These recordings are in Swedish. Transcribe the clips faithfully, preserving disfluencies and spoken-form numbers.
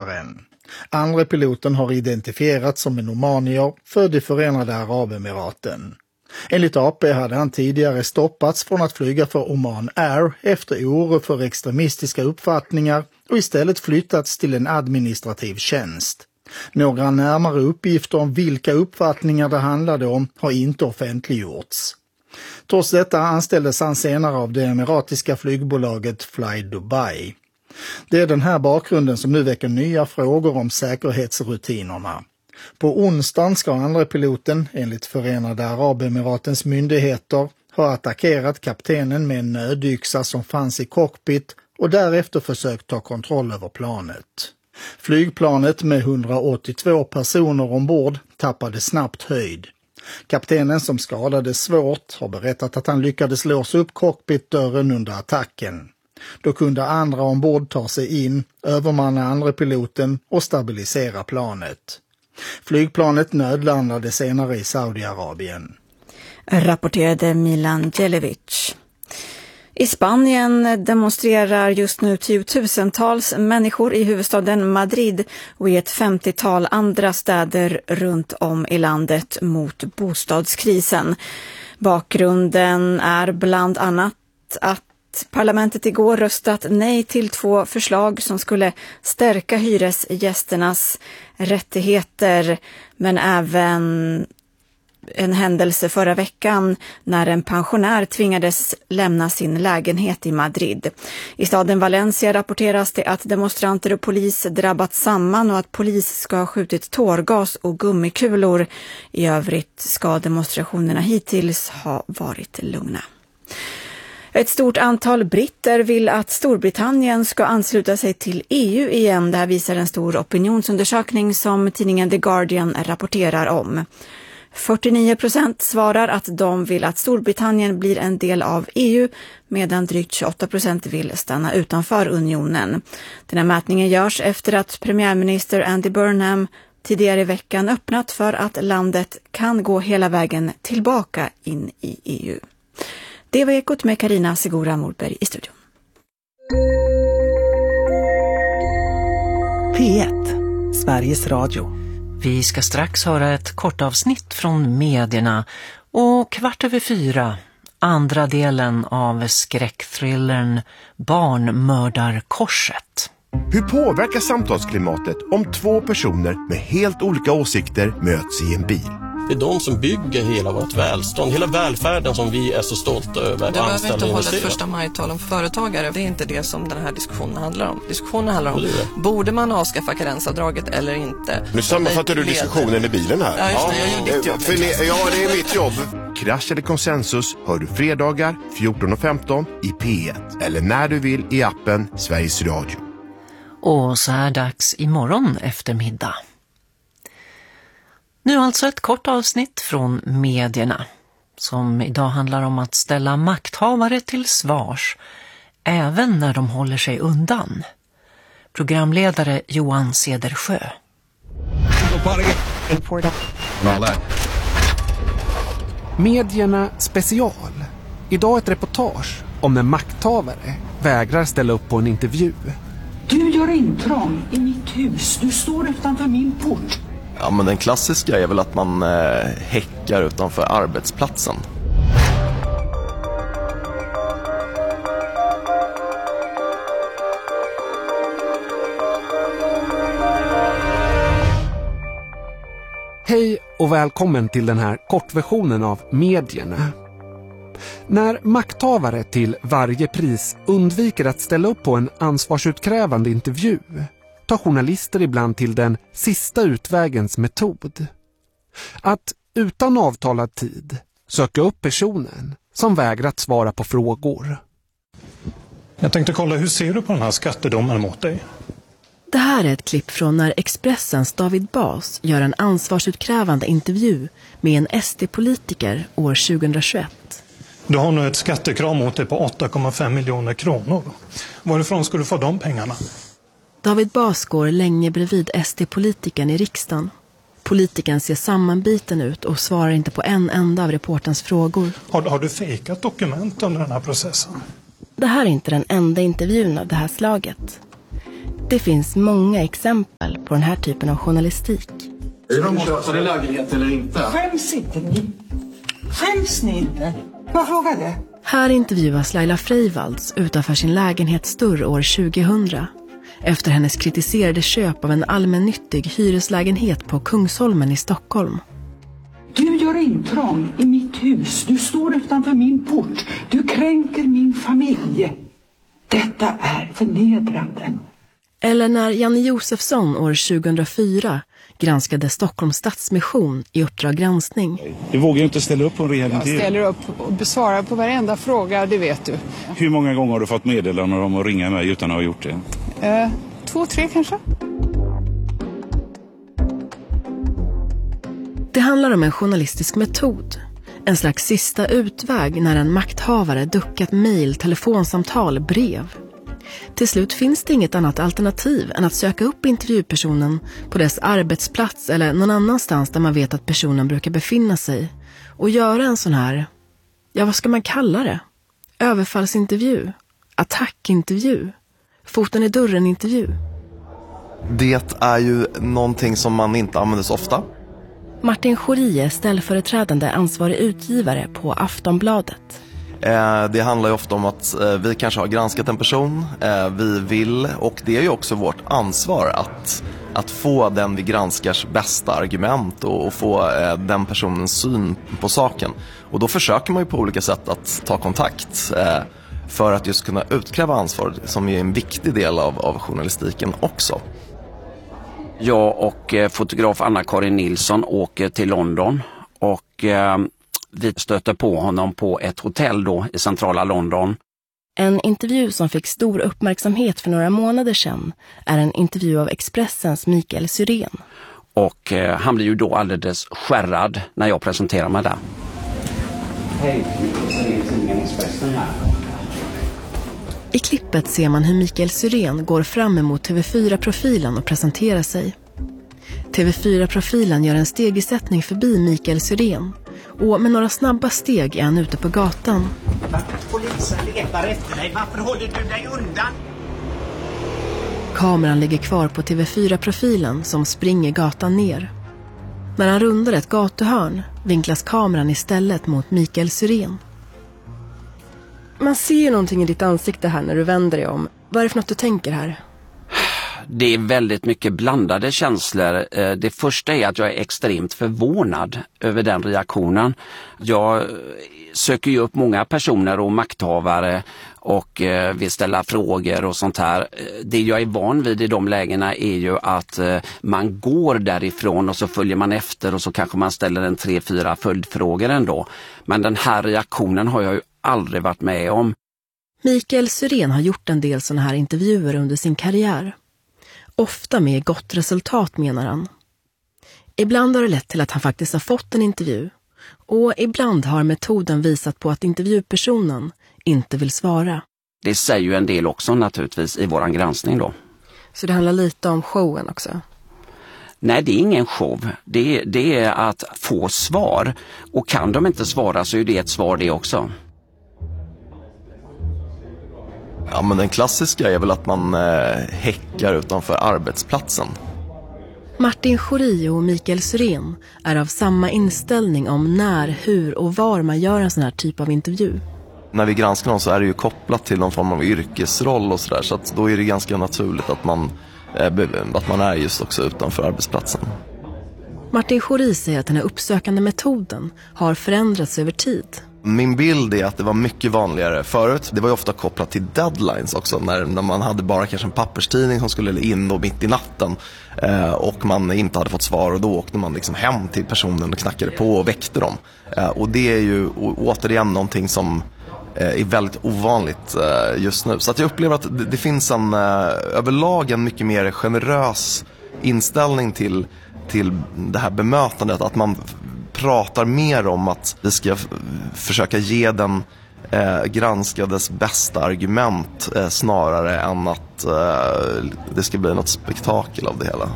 ledaren. Andra piloten har identifierats som en omanier född i Förenade Arabemiraten. Enligt A P hade han tidigare stoppats från att flyga för Oman Air efter oro för extremistiska uppfattningar och istället flyttats till en administrativ tjänst. Några närmare uppgifter om vilka uppfattningar det handlade om har inte offentliggjorts. Trots detta anställdes han senare av det emiratiska flygbolaget Fly Dubai. Det är den här bakgrunden som nu väcker nya frågor om säkerhetsrutinerna. På onsdagen ska andra piloten, enligt Förenade Arabemiratens myndigheter, ha attackerat kaptenen med en nödyxa som fanns i cockpit och därefter försökt ta kontroll över planet. Flygplanet med hundraåttiotvå personer ombord tappade snabbt höjd. Kaptenen, som skadades svårt, har berättat att han lyckades låsa upp cockpitdörren under attacken. Då kunde andra ombord ta sig in, övermanna andra piloten och stabilisera planet. Flygplanet nödlandade senare i Saudiarabien. Rapporterade Milan Djelevic. I Spanien demonstrerar just nu tiotusentals människor i huvudstaden Madrid och i ett femtiotal andra städer runt om i landet mot bostadskrisen. Bakgrunden är bland annat att parlamentet igår röstat nej till två förslag som skulle stärka hyresgästernas rättigheter, men även en händelse förra veckan när en pensionär tvingades lämna sin lägenhet i Madrid. I staden Valencia rapporteras det att demonstranter och polis drabbat samman och att polis ska ha skjutit tårgas och gummikulor. I övrigt ska demonstrationerna hittills ha varit lugna. Ett stort antal britter vill att Storbritannien ska ansluta sig till E U igen. Det här visar en stor opinionsundersökning som tidningen The Guardian rapporterar om. fyrtionio procent svarar att de vill att Storbritannien blir en del av E U, medan drygt tjugoåtta procent vill stanna utanför unionen. Den här mätningen görs efter att premiärminister Andy Burnham tidigare i veckan öppnat för att landet kan gå hela vägen tillbaka in i E U. Det var Ekot med Carina Segura Morberg i studion. P ett, Sveriges Radio. Vi ska strax höra ett kort avsnitt från medierna och kvart över fyra, andra delen av skräckthrillern Barnmördarkorset. Hur påverkar samtalsklimatet om två personer med helt olika åsikter möts i en bil? Det är de som bygger hela vårt välstånd, hela välfärden som vi är så stolta över. Det behöver inte hålla ett första majtal om företagare. Det är inte det som den här diskussionen handlar om. Diskussionen handlar om, borde man avskaffa karensavdraget eller inte? Nu sammanfattar du diskussionen i bilen här. Ja, just det, jag gjorde ditt jobb. För ni, ja, det är mitt jobb. Krasch eller konsensus hör du fredagar fjorton och femton i P ett. Eller när du vill i appen Sveriges Radio. Och så här dags imorgon eftermiddag. Nu alltså ett kort avsnitt från medierna som idag handlar om att ställa makthavare till svars även när de håller sig undan. Programledare Johan Cedersjö. Medierna special. Idag ett reportage om när makthavare vägrar ställa upp på en intervju. Du gör intrång i mitt hus. Du står utanför min port. Ja, men den klassiska är väl att man eh, häckar utanför arbetsplatsen. Hej och välkommen till den här kortversionen av medierna. När makthavare till varje pris undviker att ställa upp på en ansvarsutkrävande intervju tar journalister ibland till den sista utvägens metod. Att utan avtalad tid söka upp personen som vägrat svara på frågor. Jag tänkte kolla, hur ser du på den här skattedomen mot dig? Det här är ett klipp från när Expressens David Bas gör en ansvarsutkrävande intervju med en S D-politiker år tjugohundratjugoett. Du har nu ett skattekrav mot dig på åtta komma fem miljoner kronor. Varifrån ska du få de pengarna? David Bas går länge bredvid S D-politikern i riksdagen. Politikern ser sammanbiten ut och svarar inte på en enda av reporterns frågor. Har, har du fejkat dokument under den här processen? Det här är inte den enda intervjun av det här slaget. Det finns många exempel på den här typen av journalistik. Är det lägenhet eller inte? Skäms inte ni? Skäms ni inte? Vad frågade? Här intervjuas Laila Freivalds utanför sin lägenhetsdörr år tjugohundra efter hennes kritiserade köp av en allmännyttig hyreslägenhet på Kungsholmen i Stockholm. Du gör intrång i mitt hus. Du står utanför min port. Du kränker min familj. Detta är förnedrande. Eller när Janne Josefsson år tjugohundrafyra granskade Stockholms Stadsmission i Uppdrag granskning. Du vågar ju inte ställa upp på en rehabilitering. Jag ställer upp och besvarar på varenda fråga, det vet du. Hur många gånger har du fått meddelanden om att ringa mig utan att ha gjort det? Eh, två, tre kanske. Det handlar om en journalistisk metod. En slags sista utväg när en makthavare duckat mejl, telefonsamtal, brev. Till slut finns det inget annat alternativ än att söka upp intervjupersonen på dess arbetsplats eller någon annanstans där man vet att personen brukar befinna sig och göra en sån här, ja vad ska man kalla det? Överfallsintervju, attackintervju, foten i dörren intervju. Det är ju någonting som man inte använder så ofta. Martin Schorie är ställföreträdande ansvarig utgivare på Aftonbladet. Det handlar ju ofta om att vi kanske har granskat en person, vi vill, och det är ju också vårt ansvar att, att få den vi granskars bästa argument och, och få den personens syn på saken. Och då försöker man ju på olika sätt att ta kontakt för att just kunna utkräva ansvar, som är en viktig del av, av journalistiken också. Jag och fotograf Anna-Karin Nilsson åker till London och eh, vi stöter på honom på ett hotell då i centrala London. En intervju som fick stor uppmärksamhet för några månader sedan är en intervju av Expressens Mikael Syrén. Och eh, han blir ju då alldeles skärrad när jag presenterar mig där. Hej, Mikael Expressen här. I klippet ser man hur Mikael Syrén går fram emot T V fyra-profilen och presenterar sig. T V fyra-profilen gör en stegisättning förbi Mikael Syrén och med några snabba steg är han ute på gatan. Polisen letar efter dig. Varför håller du dig undan? Kameran ligger kvar på T V fyra-profilen som springer gatan ner. När han rundar ett gatuhörn vinklas kameran istället mot Mikael Syrén. Man ser ju någonting i ditt ansikte här när du vänder dig om. Vad är det för något du tänker här? Det är väldigt mycket blandade känslor. Det första är att jag är extremt förvånad över den reaktionen. Jag söker ju upp många personer och makthavare och vill ställa frågor och sånt här. Det jag är van vid i de lägena är ju att man går därifrån och så följer man efter och så kanske man ställer en tre, fyra följdfrågor ändå. Men den här reaktionen har jag ju aldrig varit med om. Mikael Syrén har gjort en del sådana här intervjuer under sin karriär. Ofta med gott resultat, menar han. Ibland har det lett till att han faktiskt har fått en intervju. Och ibland har metoden visat på att intervjupersonen inte vill svara. Det säger ju en del också naturligtvis i våran granskning då. Så det handlar lite om showen också? Nej, det är ingen show. Det, det är att få svar. Och kan de inte svara så är det ett svar det också. Ja, men den klassiska är väl att man eh, häckar utanför arbetsplatsen. Martin Schorie och Mikael Syrén är av samma inställning om när, hur och var man gör en sån här typ av intervju. När vi granskar någon så är det ju kopplat till någon form av yrkesroll och sådär. Så att då är det ganska naturligt att man, eh, att man är just också utanför arbetsplatsen. Martin Schorie säger att den här uppsökande metoden har förändrats över tid. Min bild är att det var mycket vanligare förut. Det var ju ofta kopplat till deadlines också. När, när man hade bara kanske en papperstidning som skulle in då mitt i natten. Eh, och man inte hade fått svar. Och då åkte man liksom hem till personen och knackade på och väckte dem. Eh, och det är ju å, återigen någonting som eh, är väldigt ovanligt eh, just nu. Så att jag upplever att det, det finns en eh, överlag en mycket mer generös inställning till, till det här bemötandet. Att man pratar mer om att vi ska f- försöka ge den eh, granskades bästa argument eh, snarare än att eh, det ska bli något spektakel av det hela.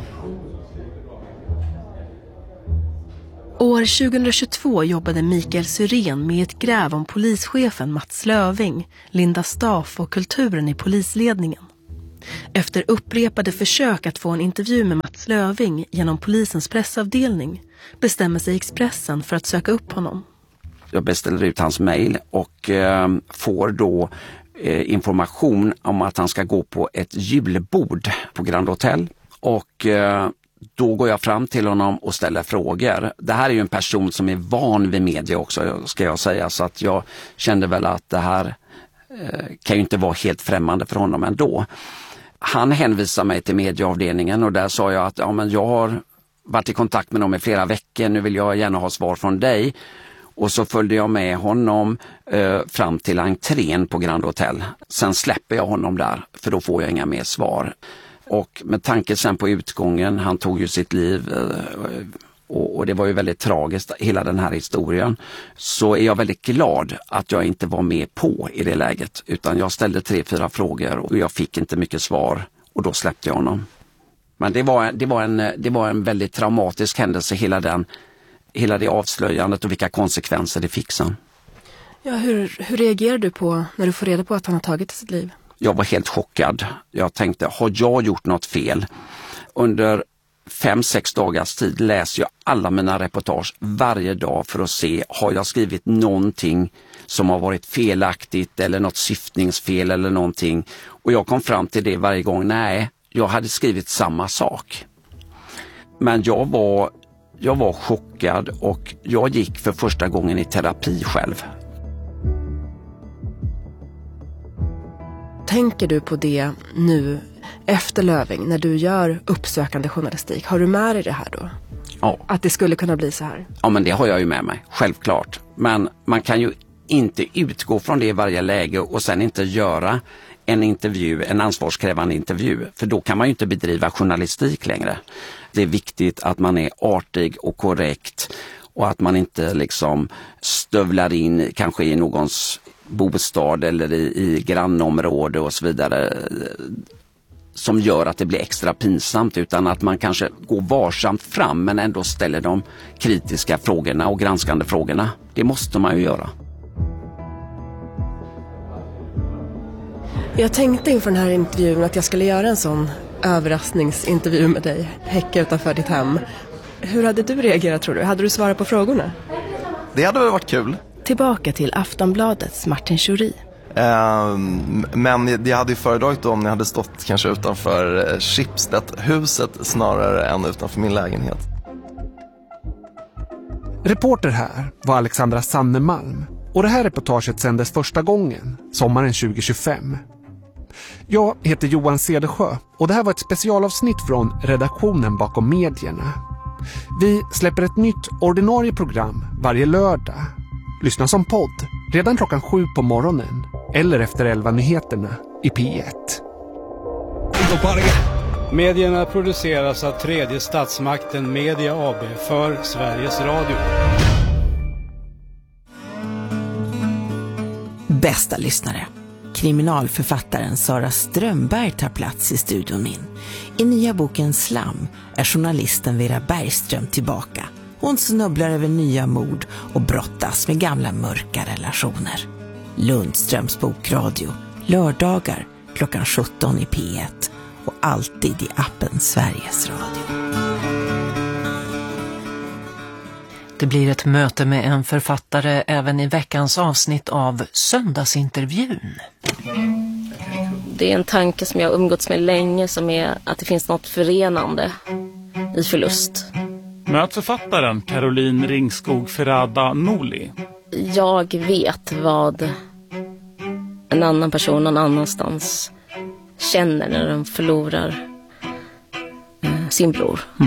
År tjugohundratjugotvå jobbade Mikael Syrén med ett gräv om polischefen Mats Löving, Linda Staff och kulturen i polisledningen. Efter upprepade försök att få en intervju med Mats Löving genom polisens pressavdelning bestämmer sig Expressen för att söka upp honom. Jag beställer ut hans mejl och eh, får då eh, information om att han ska gå på ett julbord på Grand Hotel. Och eh, då går jag fram till honom och ställer frågor. Det här är ju en person som är van vid media också, ska jag säga. Så att jag kände väl att det här eh, kan ju inte vara helt främmande för honom ändå. Han hänvisar mig till medieavdelningen och där sa jag att ja, men jag har varit i kontakt med dem i flera veckor. Nu vill jag gärna ha svar från dig. Och så följde jag med honom eh, fram till entrén på Grand Hotel. Sen släpper jag honom där, för då får jag inga mer svar. Och med tanke sen på utgången, han tog ju sitt liv eh, och, och det var ju väldigt tragiskt, hela den här historien. Så är jag väldigt glad att jag inte var med på i det läget. Utan jag ställde tre, fyra frågor och jag fick inte mycket svar. Och då släppte jag honom. Men det var, det var, en, det var en väldigt traumatisk händelse, hela den... Hela det avslöjandet och vilka konsekvenser det fick sen. Ja, hur, hur reagerar du på när du får reda på att han har tagit sitt liv? Jag var helt chockad. Jag tänkte, har jag gjort något fel? Under fem, sex dagars tid läser jag alla mina reportage varje dag för att se, har jag skrivit någonting som har varit felaktigt eller något syftningsfel eller någonting. Och jag kom fram till det varje gång, nej, jag hade skrivit samma sak. Men jag var... Jag var chockad och jag gick för första gången i terapi själv. Tänker du på det nu efter Löving när du gör uppsökande journalistik? Har du med dig det här då? Ja. Att det skulle kunna bli så här? Ja, men det har jag ju med mig, självklart. Men man kan ju inte utgå från det i varje läge och sen inte göra en intervju, en ansvarskrävande intervju. För då kan man ju inte bedriva journalistik längre. Det är viktigt att man är artig och korrekt och att man inte liksom stövlar in kanske i någons bostad eller i, i grannområde och så vidare som gör att det blir extra pinsamt, utan att man kanske går varsamt fram men ändå ställer de kritiska frågorna och granskande frågorna. Det måste man ju göra. Jag tänkte inför den här intervjun att jag skulle göra en sån överraskningsintervju med dig, häcka utanför ditt hem. Hur hade du reagerat, tror du? Hade du svarat på frågorna? Det hade väl varit kul. Tillbaka till Aftonbladets Martin Schori. Uh, men jag hade ju föredragit då om ni hade stått kanske utanför Schibsted-huset snarare än utanför min lägenhet. Reporter här var Alexandra Sannemalm. Och det här reportaget sändes första gången, sommaren tjugo tjugofem. Jag heter Johan Cedersjö och det här var ett specialavsnitt från redaktionen bakom medierna. Vi släpper ett nytt ordinarie program varje lördag. Lyssna som podd redan klockan sju på morgonen eller efter elva nyheterna i P ett. Medierna produceras av tredje statsmakten Media A B för Sveriges Radio. Bästa lyssnare. Kriminalförfattaren Sara Strömberg tar plats i studion min. I nya boken Slam är journalisten Vera Bergström tillbaka. Hon snubblar över nya mord och brottas med gamla mörka relationer. Lundströms bokradio, lördagar klockan sjutton i P ett och alltid i appen Sveriges Radio. Det blir ett möte med en författare även i veckans avsnitt av Söndagsintervjun. Det är en tanke som jag har umgåtts med länge, som är att det finns något förenande i förlust. Möt författaren Caroline Ringskog Ferrada Noli. Jag vet vad en annan person någon annanstans känner när de förlorar eh, sin bror. Mm.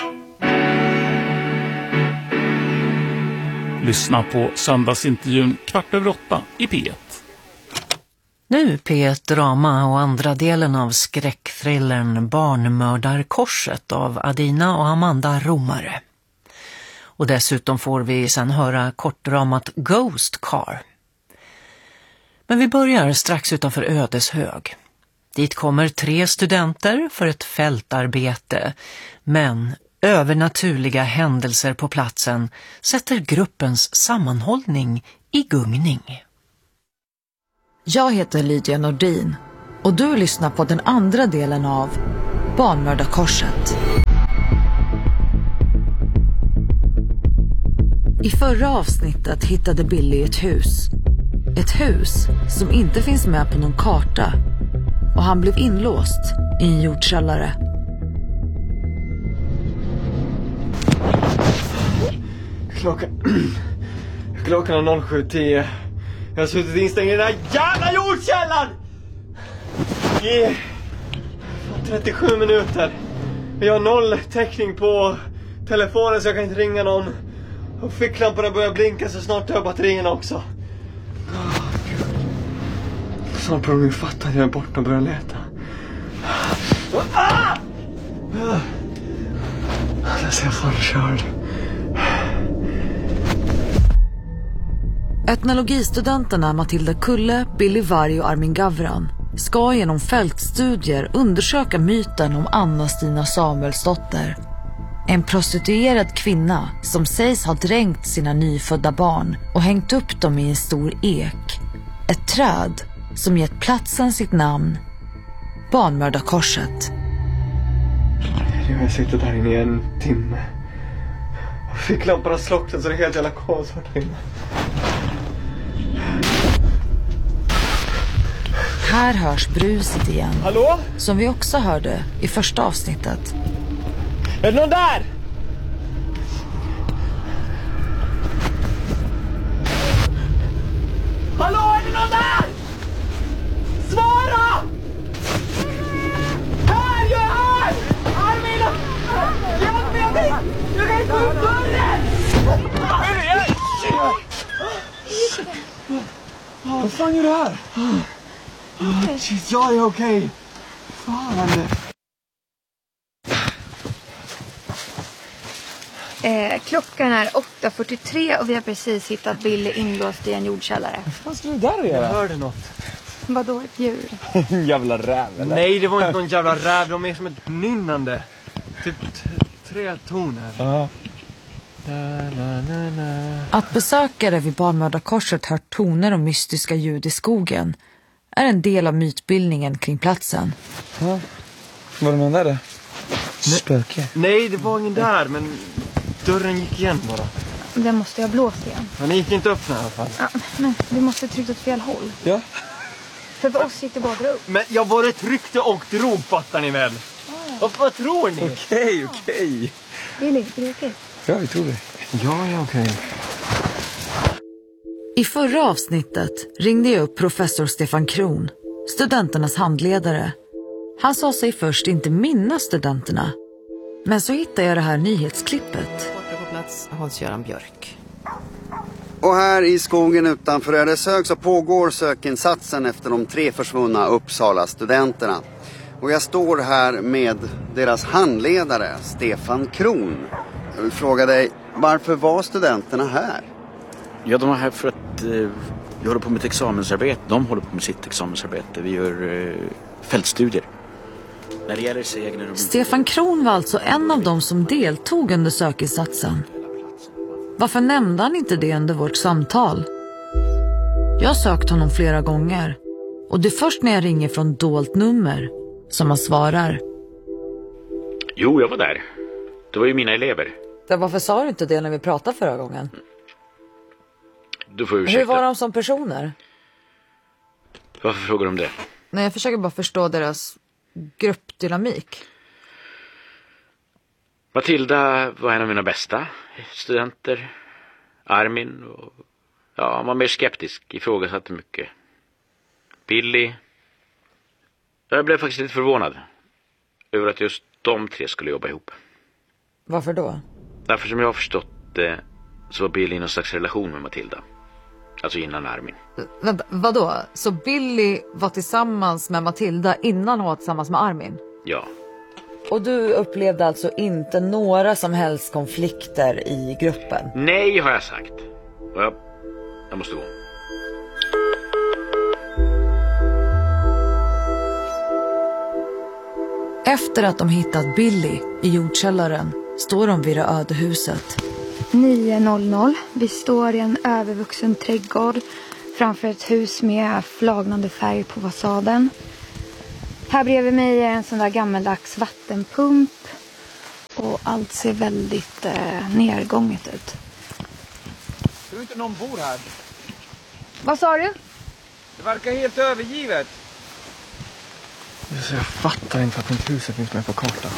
Lyssna på Söndagsintervjun kvart över åtta i P ett. Nu P ett Drama och andra delen av skräckthrillern Barnmördarkorset av Adina och Amanda Romare. Och dessutom får vi sen höra kortdramat Ghost Car. Men vi börjar strax utanför Ödeshög. Dit kommer tre studenter för ett fältarbete, men övernaturliga händelser på platsen sätter gruppens sammanhållning i gungning. Jag heter Lydia Nordin Och du lyssnar på den andra delen av Barnmördarkorset. I förra avsnittet hittade Billy ett hus. Ett hus som inte finns med på någon karta. Och han blev inlåst i en jordkällare. Klockan... Klockan är noll sju tio. Jag har suttit instängd i den här jävla jordkällan! I trettiosju minuter. Jag har noll täckning på telefonen så jag kan inte ringa någon. Och ficklamporna börjar blinka så snart tar batterierna också. Oh, snart börjar de fatta att jag är borta och börjar leta. Ah! Jag ser fallkörd. Etnologistudenterna Matilda Kulle, Billy Varg och Armin Gavran ska genom fältstudier undersöka myten om Anna-Stina Samuelsdotter. En prostituerad kvinna som sägs ha dränkt sina nyfödda barn och hängt upp dem i en stor ek. Ett träd som gett platsen sitt namn, Barnmördarkorset. Jag har suttit där inne i en timme. Jag fick lamporna slocknat så det är helt jävla konsvart inne. Här hörs bruset igen. Hallå? Som vi också hörde i första avsnittet. Är det någon där? Hallå, är det någon där? Svara! Här, jag är här! Armin! Hjälp mig! Jag kan, jag kan inte få upp dörren! Vad fan gör du här? Jag är okej. Fan. Eh, klockan är åtta fyrtiotre och vi har precis hittat Billy inlåst i en jordkällare. Vad fan ska du där göra? Jag hörde något. Vadå, ett djur? En jävla räv, eller? Nej, det var inte någon jävla räv. Det var mer som ett nynnande. Typ tre toner. Ja. Att besökare vid Barnmördarkorset hört toner och mystiska ljud i skogen är en del av mytbildningen kring platsen. Ja. Var det någon där? Spöke? Nej, det var ingen där, men dörren gick igen bara. Den måste jag blåst igen. Men den gick inte upp i alla fall. Ja, men vi måste trycka åt fel håll. Ja. För för oss gick det bara att dra upp. Men jag bara tryckte och drog, fattar ni väl? Ah, ja. vad, vad tror ni? Okej, okej. Billy, är det okej? Ja, vi tror det. Ja, ja, okej. I förra avsnittet ringde jag upp professor Stefan Kron, studenternas handledare. Han sa sig först inte minnas studenterna. Men så hittade jag det här nyhetsklippet. På plats Hans-Göran Björk. Och här i skogen utanför Ödeshög så pågår sökinsatsen efter de tre försvunna Uppsala-studenterna. Och jag står här med deras handledare, Stefan Kron. Jag vill fråga dig, varför var studenterna här? Ja, de var här för att eh, vi håller på med ett examensarbete. De håller på med sitt examensarbete. Vi gör eh, fältstudier. När det gäller segner och... Stefan Kron var alltså en av dem som deltog under sökinsatsen. Varför nämnde han inte det under vårt samtal? Jag har sökt honom flera gånger. Och det är först när jag ringer från dolt nummer som han svarar. Jo, jag var där. Det var ju mina elever. Ja, varför sa du inte det när vi pratade förra gången? Du får ursäkta. Hur var de som personer? Varför frågar du om det? Nej, jag försöker bara förstå deras gruppdynamik. Matilda var en av mina bästa studenter. Armin och, ja, han var mer skeptisk, ifrågasatte mycket. Billy. Jag blev faktiskt lite förvånad över att just de tre skulle jobba ihop. Varför då? Därför som jag har förstått det så var Billy i någon slags relation med Matilda. Alltså innan Armin. Vänta, vadå? Så Billy var tillsammans med Matilda innan hon var tillsammans med Armin? Ja. Och du upplevde alltså inte några som helst konflikter i gruppen? Nej, har jag sagt. Och jag, jag måste gå. Efter att de hittat Billy i jordkällaren står de vid det öde huset. nio noll noll. Vi står i en övervuxen trädgård framför ett hus med flagnande färg på fasaden. Här bredvid mig är en sån där gammaldags vattenpump. Och allt ser väldigt eh, nergånget ut. Tror inte någon bor här? Vad sa du? Det verkar helt övergivet. Jag fattar inte att mitt hus finns med på kartan.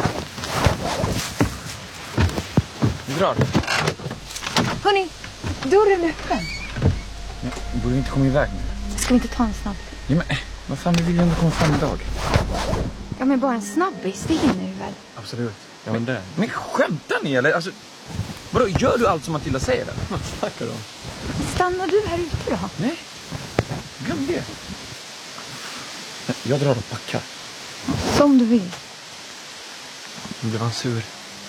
Vi drar. Hörni, dörren är öppen. Jag borde inte komma iväg nu. Ska vi inte ta en snabb? Ja, men vad fan, vi vill ju ändå komma fram idag. Ja, men bara en snabbis, det hinner vi väl? Absolut. Ja, men det. Men skämtar ni eller? Alltså, vadå, gör du allt som Matilda säger eller? Vad snackar du om? Stannar du här ute då? Nej, glöm det. Jag drar och packar. Som du vill. Nu blev han sur.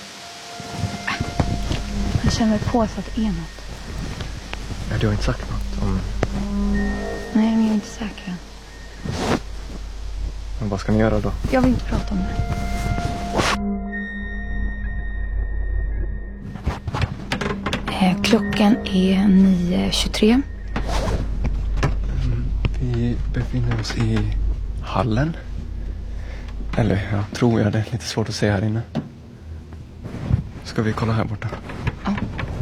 Jag känner på så att det är något. Ja, du har inte sagt något om... Nej, men jag är inte säker än. Men vad ska ni göra då? Jag vill inte prata om det. Eh, klockan är nio tjugotre. Vi befinner oss i hallen. Eller jag tror jag, det är lite svårt att se här inne. Ska vi kolla här borta? Ja.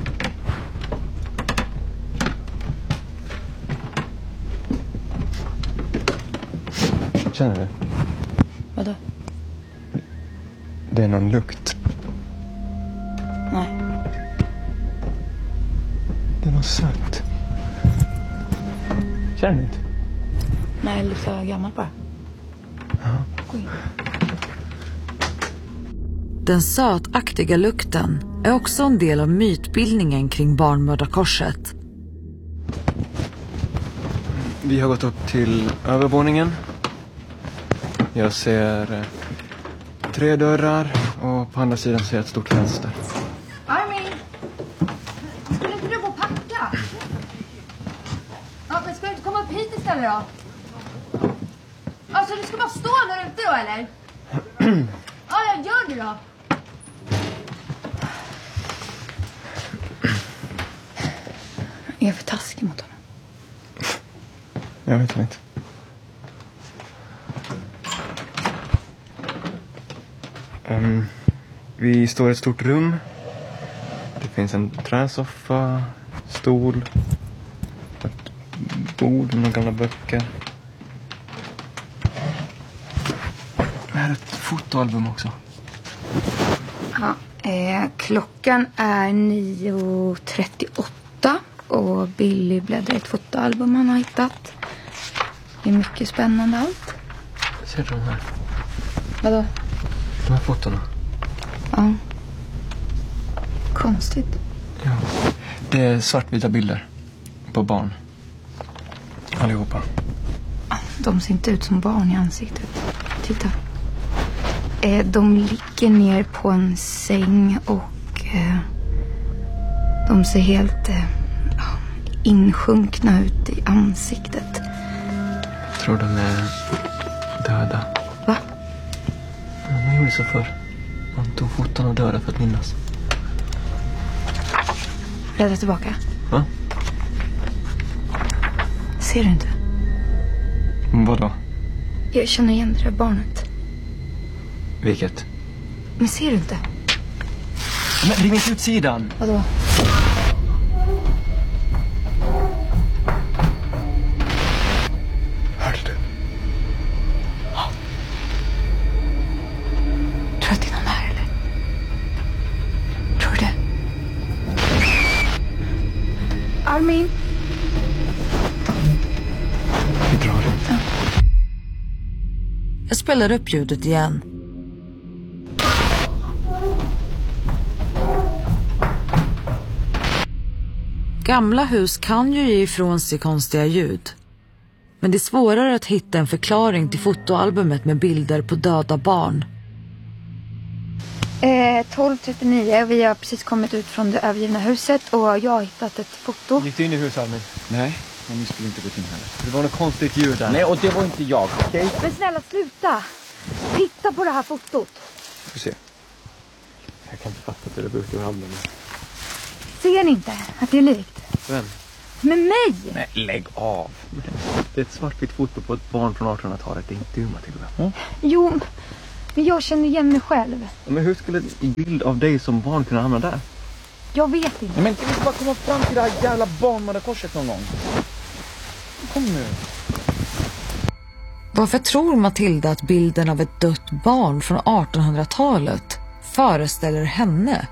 Känner du? Vadå? Det är någon lukt. Nej. Det är något sött. Känner du inte? Nej, lite gammal bara. Ja. Gå in. Den sötaktiga lukten är också en del av mytbildningen kring barnmördarkorset. Vi har gått upp till övervåningen. Jag ser tre dörrar och på andra sidan ser jag ett stort fönster. Armin! Skulle inte du gå och packa? Ja, men ska du inte komma upp hit istället då? Alltså, du ska bara stå där ute då, eller? Ja, jag gör det då. Jag är för taskig mot honom. Jag vet inte. Um, vi står i ett stort rum. Det finns en träsoffa, stol, ett bord med några gamla böcker. Det här är ett fotoalbum också. Ja, eh, klockan är nio trettioåtta och Billy bläddrar i ett fotoalbum han har hittat. Det är mycket spännande allt. Ser du de här? Vadå? De här fotona. Ja. Konstigt. Ja. Det är svartvita bilder på barn. Allihopa. De ser inte ut som barn i ansiktet. Titta. Eh, de ligger ner på en säng och eh, de ser helt eh, insjunkna ut i ansiktet. Jag tror de är döda. Va? Ja, man gjorde så förr. Man tog foton av döda för att minnas. Bläddra tillbaka. Va? Ser du inte? Vadå? Jag känner igen det där barnet. Vilket? Men ser du inte? Men ring inte ut sidan. Vadå? Hörde du? Ja. Tror du att det är någon här eller? Tror du det? Armin? Vi drar. Ja. Jag spelar upp ljudet igen. Gamla hus kan ju ge ifrån sig konstiga ljud. Men det är svårare att hitta en förklaring till fotoalbumet med bilder på döda barn. Eh, tolv trettionio och vi har precis kommit ut från det övergivna huset och jag har hittat ett foto. Gick du in i huset, Armin? Nej, men ni skulle inte gått in heller. Det var något konstigt ljud där. Nej, och det var inte jag, okej? Okay? Men snälla, sluta! Titta på det här fotot. Får se. Jag kan inte fatta att det är brukt ur handen. Ser ni inte att det är likt? Vem? Med mig! Nej, lägg av. Det är ett svartvitt foto på ett barn från artonhundratalet. Det är inte du, Matilda. Mm. Jo, men jag känner igen mig själv. Men hur skulle en bild av dig som barn kunna hamna där? Jag vet inte. Men kan vi bara komma fram till det här jävla barnmördarkorset någon gång? Kom nu. Varför tror Matilda att bilden av ett dött barn från artonhundratalet föreställer henne?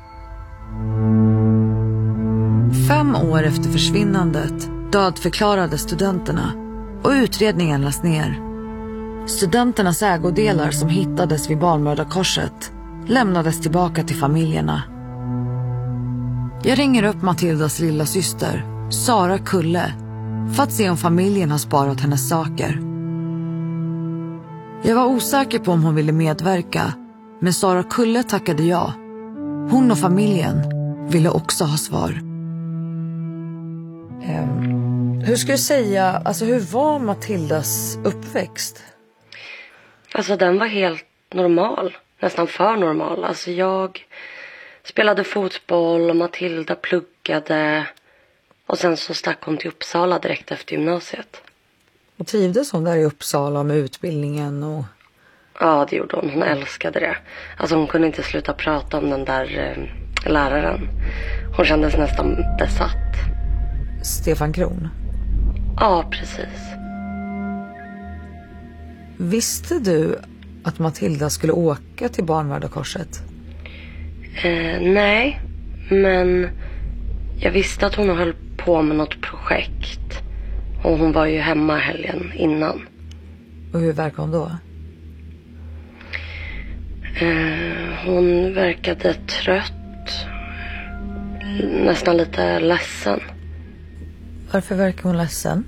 Fem år efter försvinnandet dödförklarade studenterna och utredningen lades ner. Studenternas ägodelar som hittades vid barnmördarkorset lämnades tillbaka till familjerna. Jag ringer upp Matildas lilla syster, Sara Kulle, för att se om familjen har sparat hennes saker. Jag var osäker på om hon ville medverka, men Sara Kulle tackade ja. Hon och familjen ville också ha svar. Um, hur ska du säga, alltså hur var Matildas uppväxt? Alltså den var helt normal, nästan för normal. Alltså jag spelade fotboll och Matilda pluggade och sen så stack hon till Uppsala direkt efter gymnasiet. Och trivdes hon där i Uppsala med utbildningen? Och... Ja, det gjorde hon. Hon älskade det. Alltså hon kunde inte sluta prata om den där eh, läraren. Hon kändes nästan besatt. Stefan Kron? Ja, precis. Visste du att Matilda skulle åka till barnmördarkorset? Eh, nej, men jag visste att hon höll på med något projekt. Och hon var ju hemma helgen innan. Och hur verkar hon då? Eh, hon verkade trött. Nästan lite ledsen. Varför verkar hon ledsen?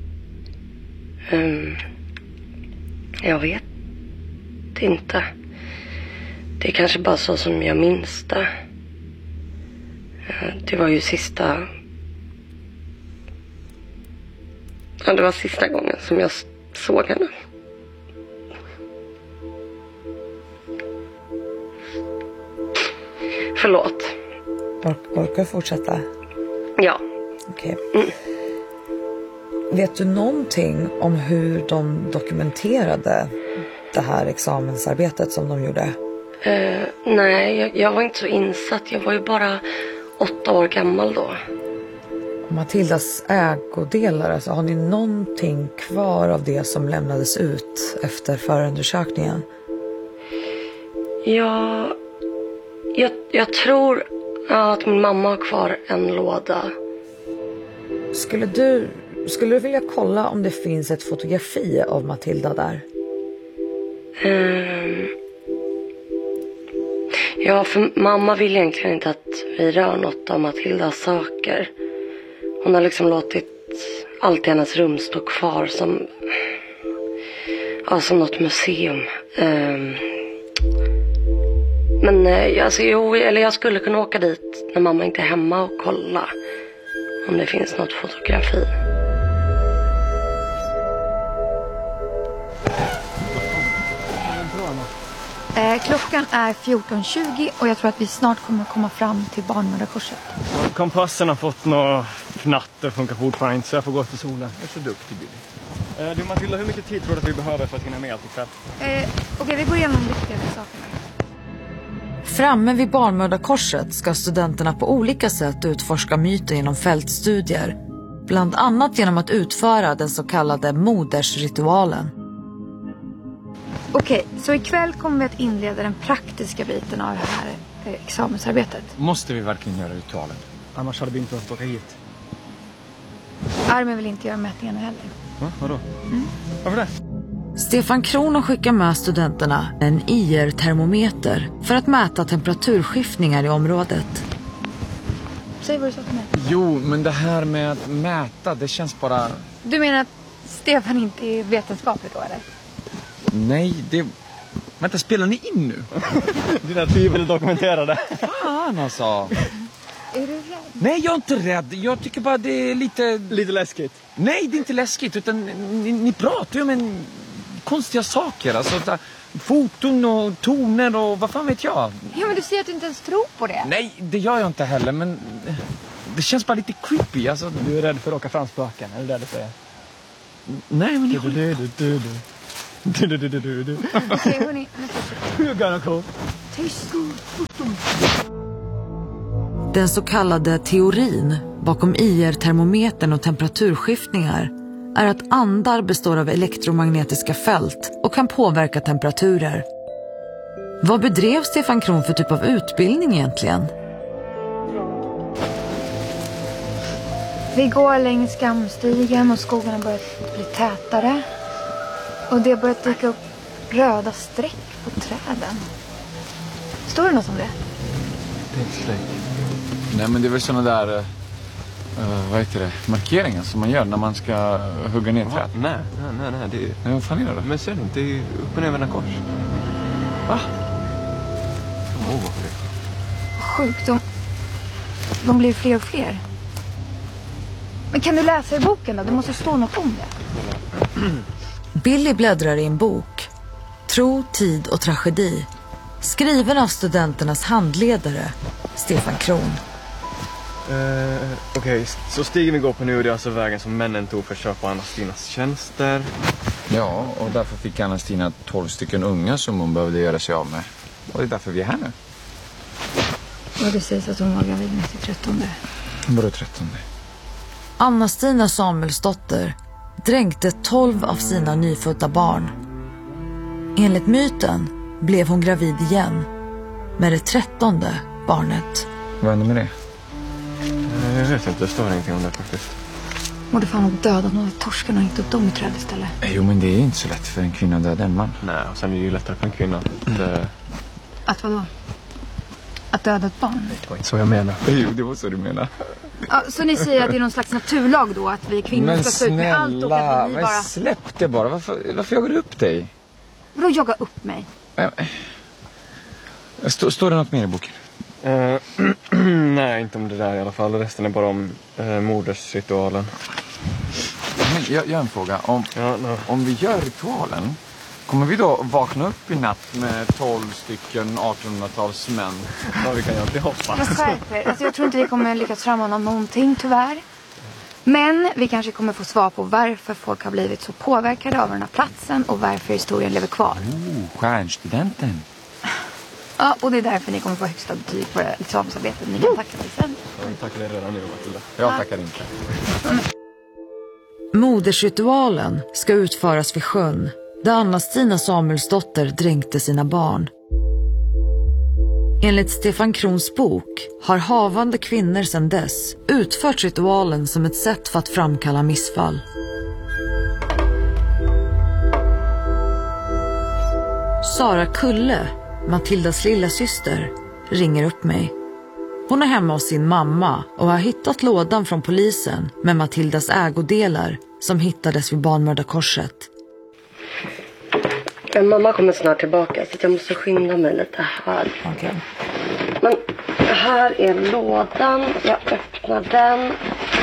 Um, jag vet inte. Det är kanske bara så som jag minns det. Uh, det var ju sista... Ja, det var sista gången som jag såg henne. Förlåt. Or- orkar fortsätta? Ja. Okej. Okay. Mm. Vet du någonting om hur de dokumenterade det här examensarbetet som de gjorde? Uh, nej, jag, jag var inte så insatt. Jag var ju bara åtta år gammal då. Matildas ägodelar, alltså, har ni någonting kvar av det som lämnades ut efter förundersökningen? Ja, jag, jag tror att min mamma har kvar en låda. Skulle du, skulle du vilja kolla om det finns ett fotografi av Matilda där? Um, ja, för mamma vill egentligen inte att vi rör något av Matildas saker. Hon har liksom låtit allt i hennes rum stå kvar som, ja, som något museum. Um, men alltså, jo, eller jag skulle kunna åka dit när mamma inte är hemma och kolla om det finns något fotografi. Eh, klockan är fjorton tjugo och jag tror att vi snart kommer komma fram till barnmördarkorset. Kompassen har fått några fnatter, funkar fortfarande inte så jag får gå till solen. Jag är så duktig, Billy. Eh, du Matilda, hur mycket tid tror du att vi behöver för att hinna med allt ikväll? Eh, Okej, okay, vi går igenom de viktigaste sakerna. Framme vid barnmördarkorset ska studenterna på olika sätt utforska myten genom fältstudier. Bland annat genom att utföra den så kallade modersritualen. Okej, så ikväll kommer vi att inleda den praktiska biten av det här eh, examensarbetet. Måste vi verkligen göra ritualen? Annars hade vi inte behövt åka hit. Armin vill inte göra mätningarna heller. Va? Vadå? Mm. Varför det? Stefan Kron skickar med studenterna en I R-termometer för att mäta temperaturskiftningar i området. Säg vad du sa till mig. Jo, men det här med att mäta, det känns bara... Du menar att Stefan inte är vetenskaplig då, eller? Nej, det... Vänta, spelar ni in nu? Dina tvivel dokumenterade. Fan alltså. Är du rädd? Nej, jag är inte rädd. Jag tycker bara det är lite... Lite läskigt? Nej, det är inte läskigt. Utan ni, ni pratar ju om en konstiga saker. Alltså där, foton och toner och vad fan vet jag. Ja, men du säger att du inte ens tror på det. Nej, det gör jag inte heller. Men det känns bara lite creepy. Alltså, du är rädd för att åka fram spöken. Är du rädd för det? Nej, men jag... Okej, hörni. Tyst. Den så kallade teorin bakom I R-termometern och temperaturskiftningar är att andar består av elektromagnetiska fält och kan påverka temperaturer. Vad bedrev Stefan Kron för typ av utbildning egentligen? Vi går längs Skamstigen och skogarna börjar bli tätare. Och det börjar dyka upp röda streck på träden. Står det något om det? Det är inte streck. Nej, men det är väl såna där, uh, vad heter det, markeringar som man gör när man ska hugga ner träd. Nej, nej, nej, nej. Det är... Nej, vad fan är det då? Men ser du inte, det är upp och ner vända kors. Va? Åh, oh, varför det? Sjukt, de, de blir fler och fler. Men kan du läsa i boken då? Det måste stå något om det. Billy bläddrar i en bok. Tro, tid och tragedi. Skriven av studenternas handledare, Stefan Kron. Uh, Okej, okay. Så stigen vi går på nu, det är alltså vägen som männen tog för att köpa Anna-Stinas tjänster. Ja, och därför fick Anna-Stina tolv stycken unga som hon behövde göra sig av med. Och det är därför vi är här nu. Och det sägs att hon var gravid med sitt trettonde. Vadå trettonde? Anna-Stina Samuelsdotter dränkte tolv av sina nyfödda barn. Enligt myten blev hon gravid igen med det trettonde barnet. Vad hände med det? Jag vet inte, det står ingenting om det faktiskt. Borde fan ha dödat några torskar och hängt upp dem i träd istället. Jo, men det är inte så lätt för en kvinna att döda en man. Nej, och sen är det ju lättare för en kvinna att... Mm. Att vadå? Att döda ett barn? Det var inte så jag menar. Jo, det var så du menar. Ja, så ni säger att det är någon slags naturlag då, att vi kvinnor men ska stå ut med allt och att vi men bara... släpp det bara. Varför, varför jagar du upp dig? Vadå jaga upp mig? Stå, står det något mer i boken? Uh, nej, inte om det där i alla fall. Resten är bara om uh, modersritualen. Men jag gör en fråga. Om, ja, no. om vi gör ritualen, kommer vi då vakna upp i natt med tolv stycken artonhundratals män? Ja, vi kan ju alltid hoppas. Jag skärper. Alltså, jag tror inte vi kommer lyckas frammana någonting, tyvärr. Men vi kanske kommer få svar på varför folk har blivit så påverkade av den här platsen och varför historien lever kvar. Oh, stjärnstudenten. Ja, och det är därför ni kommer få högsta betyg på det här examensarbetet. Ni kan tacka mig sen. Ja, vi tackar dig redan nu, Matilda. Jag tackar inte. Modersritualen ska utföras vid sjön, där Anna-Stina Samuelsdotter dränkte sina barn. Enligt Stefan Krons bok har havande kvinnor sedan dess utfört ritualen som ett sätt för att framkalla missfall. Sara Kulle, Matildas lilla syster, ringer upp mig. Hon är hemma hos sin mamma och har hittat lådan från polisen med Matildas ägodelar som hittades vid Barnmördarkorset. Mamma kommer snart tillbaka så jag måste skynda mig lite här. Okay. Men här är lådan. Jag öppnar den.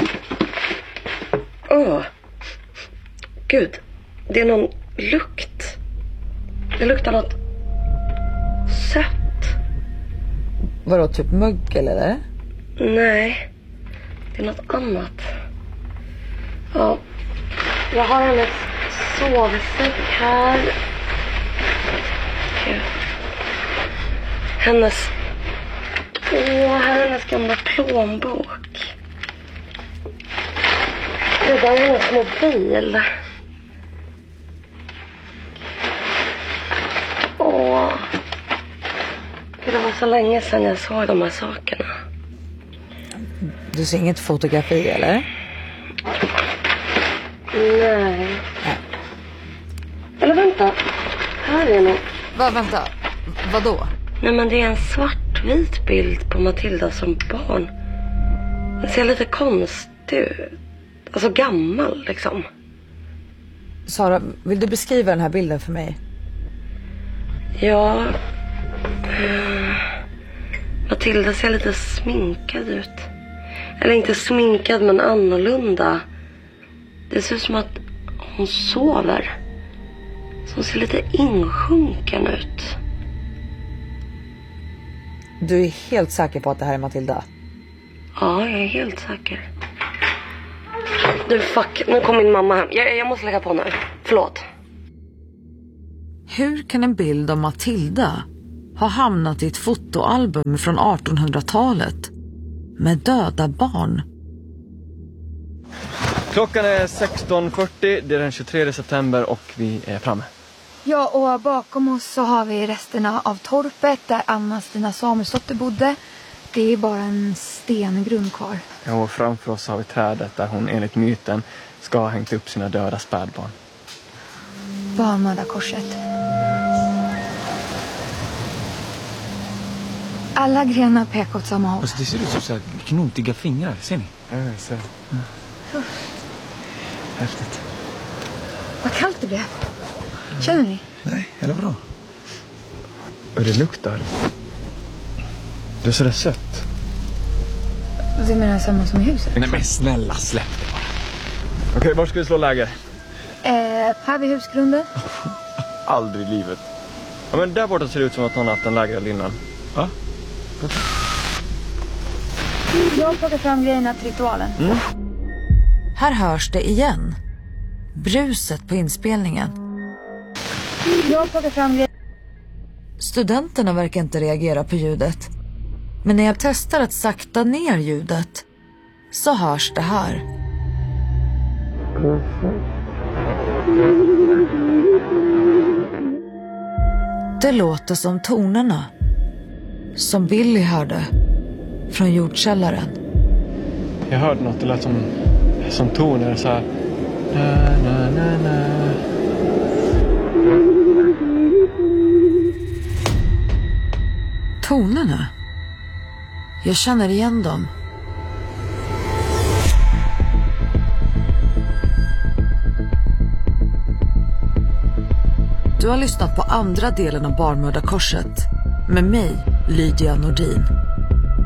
Åh. Oh. Gud. Det är någon lukt. Det luktar något sött. Vadå, typ mögel eller? Nej. Det är något annat. Ja. Jag har hennes sovsäck här. Gud. Hennes... Åh, här är hennes gamla plånbok. Det där är hennes mobil. Åh. Gud, det var så länge sedan jag såg de här sakerna. Du ser inget fotografi, eller? Nej. Nej. Eller vänta. Här är något. Va, vänta. Vadå? Nej, men det är en svartvit bild på Matilda som barn. Den ser lite konstig ut. Alltså gammal liksom. Sara, vill du beskriva den här bilden för mig? Ja. Uh, Matilda ser lite sminkad ut. Eller inte sminkad, men annorlunda. Det ser ut som att hon sover. Så hon ser lite insjunken ut. Du är helt säker på att det här är Matilda? Ja, jag är helt säker. Du, fuck. Nu kom min mamma hem. Jag, jag måste lägga på nu. Förlåt. Hur kan en bild av Matilda ha hamnat i ett fotoalbum från artonhundratalet med döda barn? Klockan är sexton fyrtio, det är den tjugotredje september och vi är framme. Ja, och bakom oss så har vi resterna av torpet där Anna-Stina Samuelsdotter bodde. Det är bara en stengrund kvar. Ja, och framför oss har vi trädet där hon enligt myten ska ha hängt upp sina döda spädbarn. Barnmördarkorset. Alla grenar pekar åt samma håll. Alltså, det ser ut som så här knotiga fingrar, ser ni? Ja, jag ser. Mm. Häftigt. Vad kallt det blev. Känner ni? Nej, är det bra? Och det luktar. Det är så där sött. Du menar samma som i huset? Nej men snälla, släpp det bara. Okej, okay, var ska vi slå läger? Eh, här vid husgrunden. Aldrig i livet. Ja, men där borta ser det ut som att någon har haft en läger innan. Ja? Jag plockar fram grejerna till ritualen. Mm. Här hörs det igen. Bruset på inspelningen. Jag plockar fram grejerna. Studenterna verkar inte reagera på ljudet. Men när jag testar att sakta ner ljudet så hörs det här. Det låter som tonerna som Billy hörde från jordkällaren. Jag hörde något, det lät som, som toner så här. Na, na, na, na. Tonerna? Jag känner igen dem. Du har lyssnat på andra delen av Barnmördarkorset med mig, Lydia Nordin.